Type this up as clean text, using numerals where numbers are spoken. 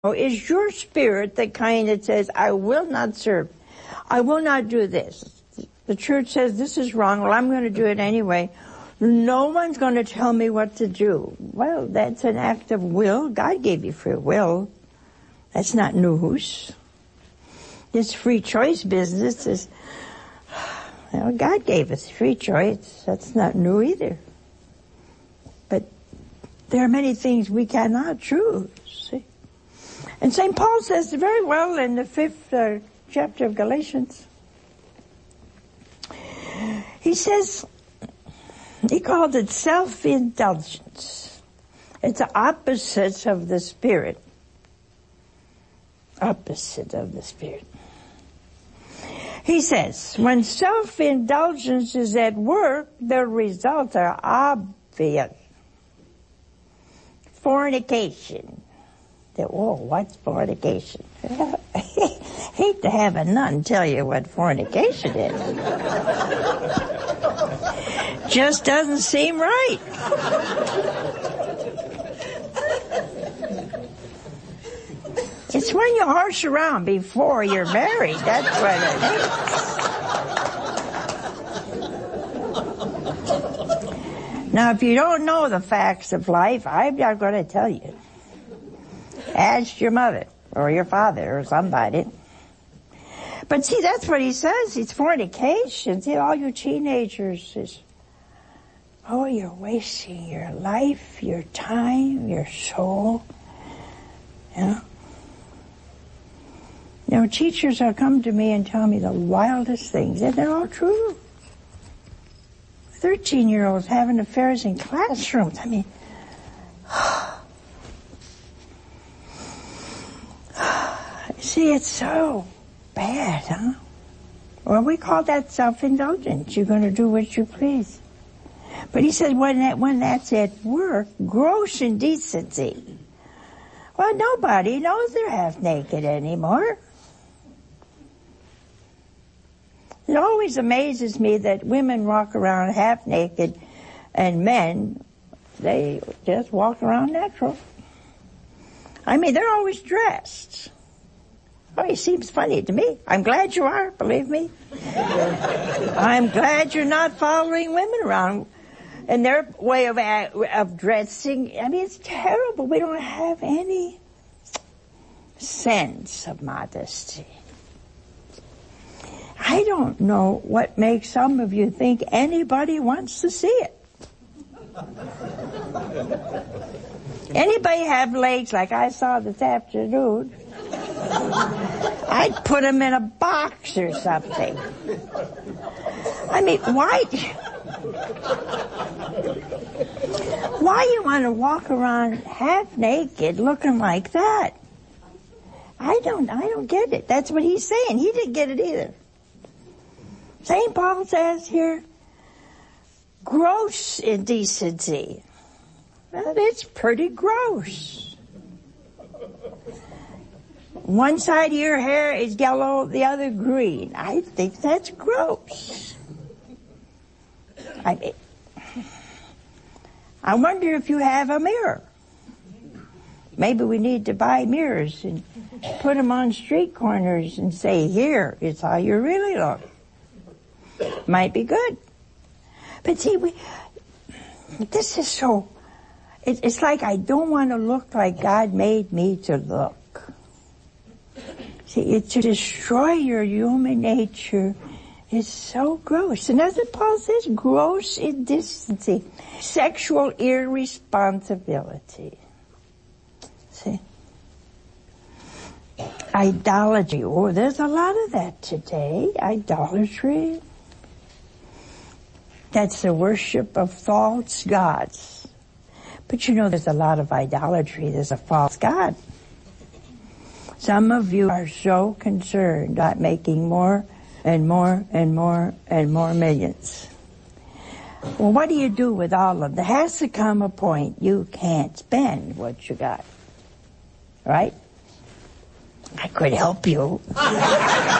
is your spirit the kind that says, I will not serve. I will not do this. The church says this is wrong. Well, I'm going to do it anyway. No one's going to tell me what to do. Well, that's an act of will. God gave you free will. That's not news. This free choice business is, well, God gave us free choice. That's not new either. But there are many things we cannot choose. See? And St. Paul says very well in the 5th chapter of Galatians. He says, he called it self-indulgence. It's the opposite of the Spirit. Opposite of the Spirit. He says, when self-indulgence is at work, the results are obvious. Fornication. Whoa, what's fornication? Hate to have a nun tell you what fornication is. Just doesn't seem right. It's when you horse around before you're married. That's what it is. Now, if you don't know the facts of life, I'm not going to tell you. Ask your mother or your father or somebody. But see, that's what he says. It's fornication. See, all you teenagers is, oh, you're wasting your life, your time, your soul. You know, teachers will come to me and tell me the wildest things, and they're all true. 13-year-olds having affairs in classrooms. I mean, see, it's so bad, huh? Well, we call that self-indulgence. You're going to do what you please. But he said when that's at work, gross indecency. Well, nobody knows they're half naked anymore. It always amazes me that women walk around half naked and men, they just walk around natural. I mean, they're always dressed. Oh, it seems funny to me. I'm glad you are, believe me. I'm glad you're not following women around and their way of dressing. I mean, it's terrible. We don't have any sense of modesty. I don't know what makes some of you think anybody wants to see it. Anybody have legs like I saw this afternoon? I'd put them in a box or something. I mean, why you want to walk around half naked looking like that? I don't get it. That's what he's saying. He didn't get it either. St. Paul says here, gross indecency. Well, it's pretty gross. One side of your hair is yellow, the other green. I think that's gross. I wonder if you have a mirror. Maybe we need to buy mirrors and put them on street corners and say, here is how you really look. Might be good. But see, this is so, it's like I don't want to look like God made me to look. See, to destroy your human nature is so gross. And as Paul says, gross indecency, sexual irresponsibility. See? Idolatry. Oh, there's a lot of that today. Idolatry. That's the worship of false gods. But you know, there's a lot of idolatry. There's a false god. Some of you are so concerned about making more and more and more and more millions. Well, what do you do with all of them? There has to come a point you can't spend what you got. Right? I could help you.